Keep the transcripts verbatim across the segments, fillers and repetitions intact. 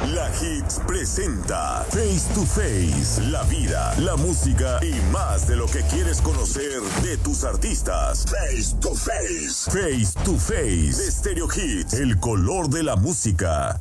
La Hits presenta Face to Face, la vida, la música y más de lo que quieres conocer de tus artistas. Face to Face. Face to Face de Stereo Hits, el color de la música.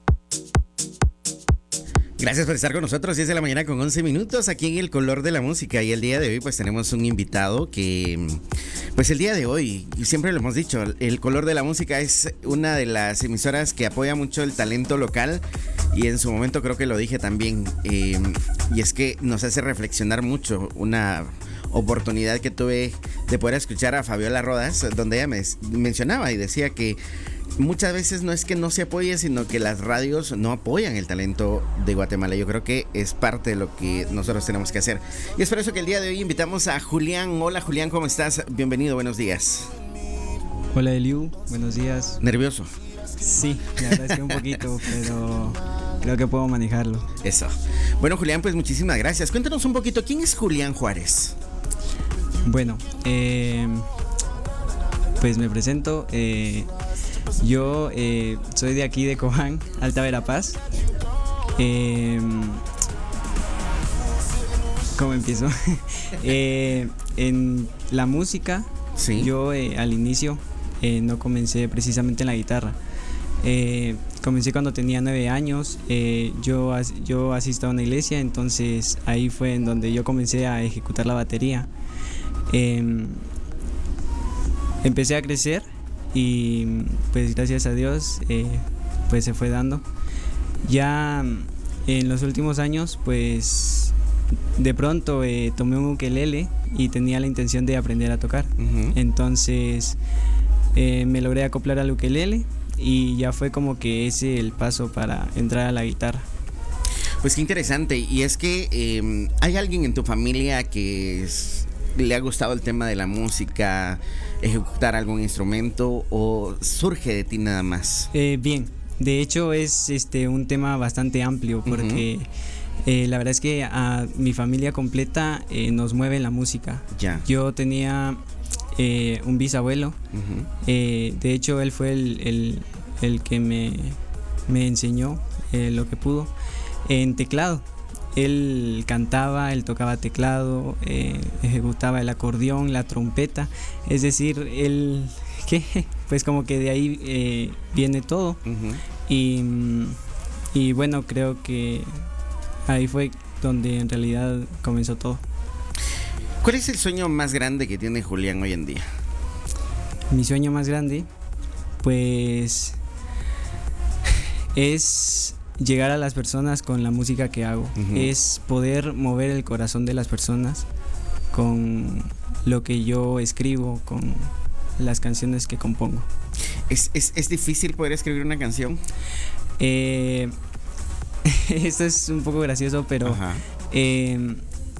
Gracias por estar con nosotros, diez de la mañana con once minutos aquí en El Color de la Música. Y el día de hoy pues tenemos un invitado que, pues el día de hoy, y siempre lo hemos dicho, El Color de la Música es una de las emisoras que apoya mucho el talento local. Y en su momento creo que lo dije también, eh, y es que nos hace reflexionar mucho. Una oportunidad que tuve de poder escuchar a Fabiola Rodas, donde ella me mencionaba y decía que muchas veces no es que no se apoye, sino que las radios no apoyan el talento de Guatemala. Yo creo que es parte de lo que nosotros tenemos que hacer. Y es por eso que el día de hoy invitamos a Julián. Hola Julián, ¿cómo estás? Bienvenido, buenos días. Hola Eliu, buenos días. ¿Nervioso? Sí, la verdad es que un poquito, pero creo que puedo manejarlo. Eso. Bueno Julián, pues muchísimas gracias. Cuéntanos un poquito, ¿quién es Julián Juárez? Bueno, eh, pues me presento. Eh, yo eh, soy de aquí de Cobán, Alta Verapaz. Eh, ¿Cómo empiezo? eh, en la música, sí. Yo eh, al inicio eh, no comencé precisamente en la guitarra. Eh, comencé cuando tenía nueve años. Eh, yo, yo asisto a una iglesia, entonces ahí fue en donde yo comencé a ejecutar la batería. Eh, empecé a crecer y pues gracias a Dios eh, pues se fue dando. Ya en los últimos años pues de pronto eh, tomé un ukelele y tenía la intención de aprender a tocar. Uh-huh. Entonces eh, me logré acoplar al ukelele y ya fue como que ese el paso para entrar a la guitarra. Pues qué interesante. Y es que eh, ¿hay alguien en tu familia que es, le ha gustado el tema de la música, ejecutar algún instrumento, o surge de ti nada más? Eh, bien, de hecho es este un tema bastante amplio porque uh-huh. eh, la verdad es que a mi familia completa eh, nos mueve la música. Ya. Yo tenía eh, un bisabuelo, uh-huh. eh, de hecho él fue el, el, el que me, me enseñó eh, lo que pudo en teclado. Él cantaba, él tocaba teclado, eh, ejecutaba el acordeón, la trompeta, es decir, él, ¿qué? Pues como que de ahí eh, viene todo. Uh-huh. y, y bueno, creo que ahí fue donde en realidad comenzó todo. ¿Cuál es el sueño más grande que tiene Julián hoy en día? Mi sueño más grande, pues, es llegar a las personas con la música que hago. Uh-huh. Es poder mover el corazón de las personas con lo que yo escribo, con las canciones que compongo. ¿Es, es, es difícil poder escribir una canción? Eh, esto es un poco gracioso, pero eh,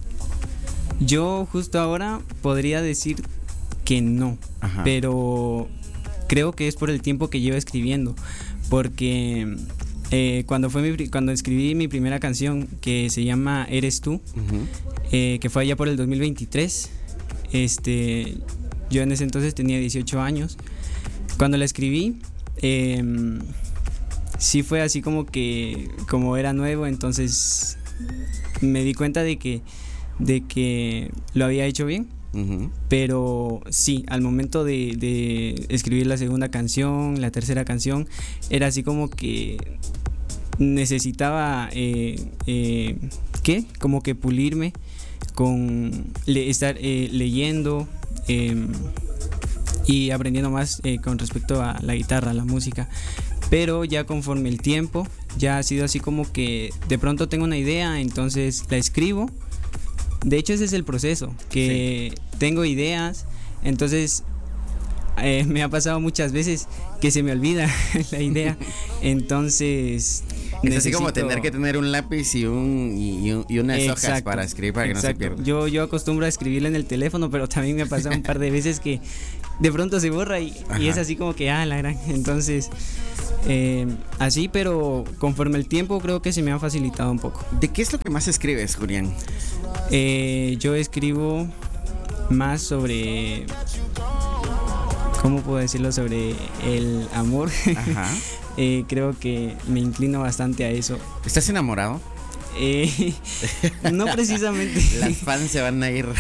yo justo ahora podría decir que no. Ajá. Pero creo que es por el tiempo que llevo escribiendo, porque Eh, cuando fue mi, cuando escribí mi primera canción, que se llama Eres Tú, uh-huh. eh, que fue allá por el dos mil veintitrés, este, yo en ese entonces tenía dieciocho años. Cuando la escribí, eh, sí fue así como que, como era nuevo, entonces me di cuenta de que, de que lo había hecho bien. Uh-huh. Pero sí, al momento de, de escribir la segunda canción, la tercera canción, era así como que necesitaba eh, eh, ¿qué? Como que pulirme con le, estar eh, leyendo eh, y aprendiendo más eh, con respecto a la guitarra, a la música. Pero ya conforme el tiempo ya ha sido así como que de pronto tengo una idea, entonces la escribo. De hecho ese es el proceso, que sí. Tengo ideas, entonces eh, me ha pasado muchas veces que se me olvida la idea, entonces es necesito... así como tener que tener un lápiz y, un, y, y unas exacto, hojas para escribir para que exacto. No se pierda. Yo, yo acostumbro a escribirlo en el teléfono, pero también me ha pasado un par de veces que de pronto se borra y, y es así como que ah, la gran, entonces eh, así, pero conforme el tiempo creo que se me ha facilitado un poco. ¿De qué es lo que más escribes, Julián? Eh, yo escribo más sobre, ¿cómo puedo decirlo? Sobre el amor. Ajá. eh, creo que me inclino bastante a eso. ¿Estás enamorado? Eh, no precisamente. Las fans se van a ir.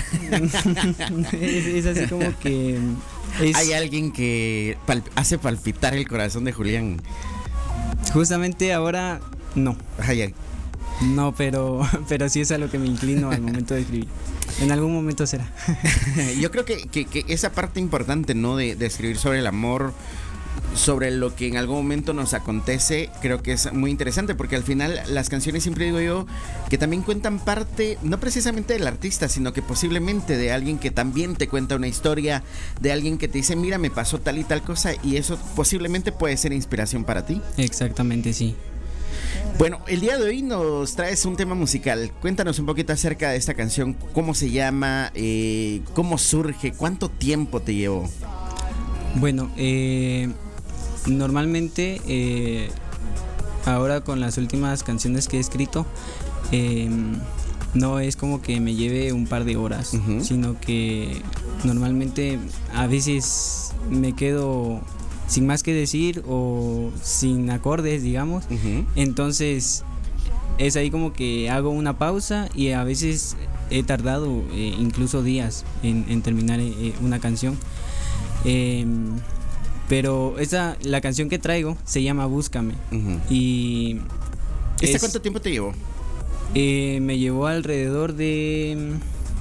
es, es así como que es... Hay alguien que pal- hace palpitar el corazón de Julián. Justamente ahora no. Ay, ay. No, pero, pero sí es a lo que me inclino al momento de escribir. En algún momento será. Yo creo que, que, que esa parte importante, ¿no? De, de escribir sobre el amor, sobre lo que en algún momento nos acontece, creo que es muy interesante, porque al final las canciones, siempre digo yo, que también cuentan parte, no precisamente del artista, sino que posiblemente de alguien que también te cuenta una historia, de alguien que te dice, mira, me pasó tal y tal cosa, y eso posiblemente puede ser inspiración para ti. Exactamente, sí. Bueno, el día de hoy nos traes un tema musical. Cuéntanos un poquito acerca de esta canción, cómo se llama, eh, cómo surge, cuánto tiempo te llevó. Bueno, eh, normalmente eh, ahora con las últimas canciones que he escrito, eh, no es como que me lleve un par de horas, uh-huh. sino que normalmente a veces me quedo sin más que decir o sin acordes, digamos. Uh-huh. Entonces es ahí como que hago una pausa y a veces he tardado eh, incluso días en, en terminar eh, una canción. Eh, pero esa, la canción que traigo se llama Búscame. Uh-huh. Y ¿Este es, cuánto tiempo te llevó? Eh, me llevó alrededor de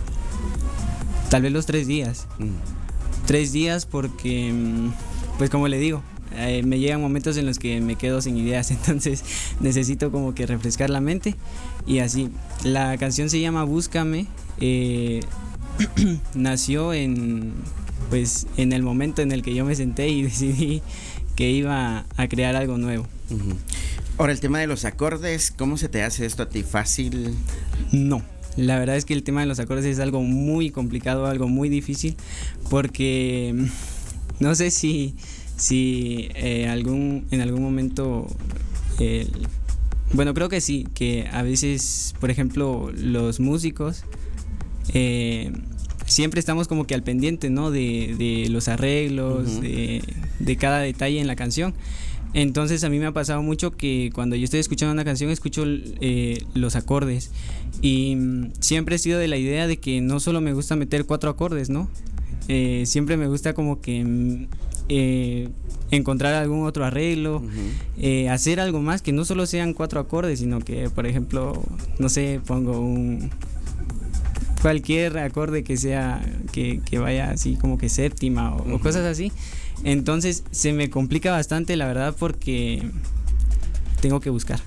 tal vez los tres días. Uh-huh. Tres días porque, pues como le digo, eh, me llegan momentos en los que me quedo sin ideas, entonces necesito como que refrescar la mente y así. La canción se llama Búscame. Eh, nació en... pues en el momento en el que yo me senté y decidí que iba a crear algo nuevo. Uh-huh. Ahora, el tema de los acordes, ¿cómo se te hace esto a ti? ¿Fácil? No, la verdad es que el tema de los acordes es algo muy complicado, algo muy difícil, porque no sé si, si eh, algún, en algún momento, eh, bueno, creo que sí, que a veces, por ejemplo, los músicos... Eh, siempre estamos como que al pendiente, ¿no? De, de los arreglos, uh-huh. de, de cada detalle en la canción. Entonces a mí me ha pasado mucho que cuando yo estoy escuchando una canción escucho eh, los acordes y mm, siempre he sido de la idea de que no solo me gusta meter cuatro acordes, ¿no? Eh, siempre me gusta como que eh, encontrar algún otro arreglo, uh-huh. eh, hacer algo más que no solo sean cuatro acordes, sino que, por ejemplo, no sé, pongo un... cualquier acorde que sea que, que vaya así como que séptima o, uh-huh. o cosas así. Entonces se me complica bastante, la verdad, porque tengo que buscar.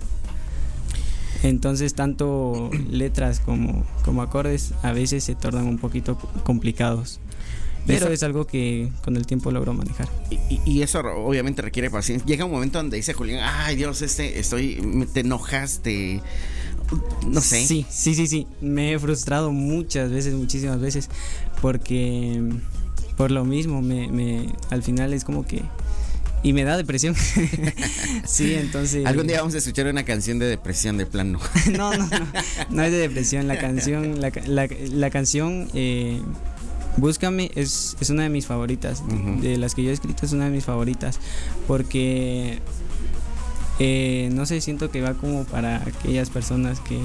Entonces tanto letras como, como acordes a veces se tornan un poquito complicados, pero eso es algo que con el tiempo logro manejar. Y, y eso obviamente requiere paciencia. Llega un momento donde dice Julián, ay Dios, este, estoy, te enojas, te... no sé. Sí, sí, sí, sí. Me he frustrado muchas veces, muchísimas veces, porque por lo mismo me, me al final es como que y me da depresión. Sí, entonces. Algún día vamos a escuchar una canción de depresión de plano. No, no, no. No es de depresión. La canción, la, la, la canción eh, Búscame es, es una de mis favoritas. Uh-huh. De las que yo he escrito es una de mis favoritas. Porque Eh, no sé, siento que va como para aquellas personas que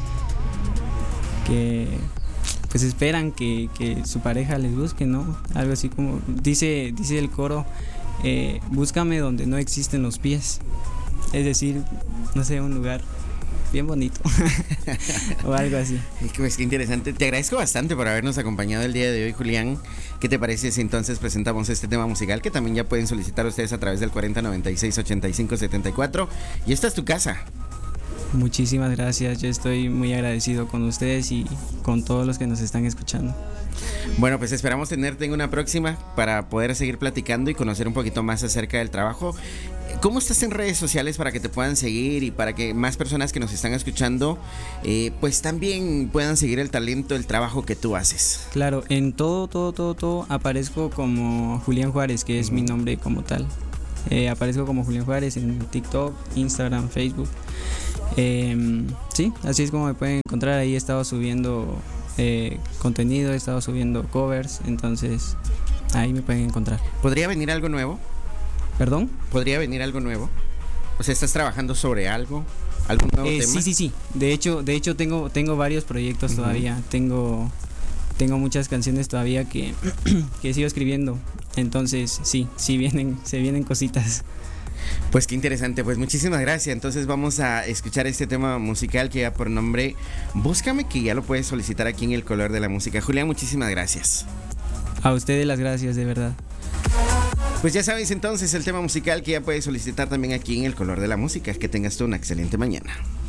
que pues esperan que, que su pareja les busque, ¿no? Algo así como dice dice el coro, eh, búscame donde no existen los pies, es decir, no sé, un lugar bien bonito o algo así. Pues qué interesante. Te agradezco bastante por habernos acompañado el día de hoy, Julián. ¿Qué te parece si entonces presentamos este tema musical que también ya pueden solicitar ustedes a través del cuarenta noventa y seis ochenta y cinco setenta y cuatro? Y esta es tu casa. Muchísimas gracias, yo estoy muy agradecido con ustedes y con todos los que nos están escuchando. Bueno, pues esperamos tenerte en una próxima para poder seguir platicando y conocer un poquito más acerca del trabajo. ¿Cómo estás en redes sociales para que te puedan seguir y para que más personas que nos están escuchando eh, pues también puedan seguir el talento, el trabajo que tú haces? Claro, en todo, todo, todo, todo aparezco como Julián Juárez, que es uh-huh. mi nombre como tal. Eh, aparezco como Julián Juárez en TikTok, Instagram, Facebook. Eh, sí, así es como me pueden encontrar. Ahí he estado subiendo eh, contenido, he estado subiendo covers, entonces ahí me pueden encontrar. ¿Podría venir algo nuevo? ¿Perdón? ¿Podría venir algo nuevo? O sea, ¿estás trabajando sobre algo? ¿Algún nuevo eh, tema? Sí, sí, sí. De hecho, de hecho tengo, tengo varios proyectos uh-huh. todavía. Tengo, tengo muchas canciones todavía que, que sigo escribiendo. Entonces, sí, sí vienen, se vienen cositas. Pues qué interesante, pues muchísimas gracias. Entonces vamos a escuchar este tema musical que lleva por nombre Búscame, que ya lo puedes solicitar aquí en El Color de la Música. Julián, muchísimas gracias. A ustedes las gracias, de verdad. Pues ya sabéis entonces el tema musical que ya puedes solicitar también aquí en El Color de la Música. Que tengas tú una excelente mañana.